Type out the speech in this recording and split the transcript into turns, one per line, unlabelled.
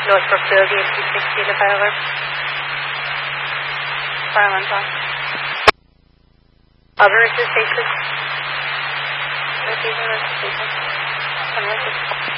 Northrop Field, EMP 60, the fire alarm. Fire alarm's on. Emergency station. Emergency station. Emergency.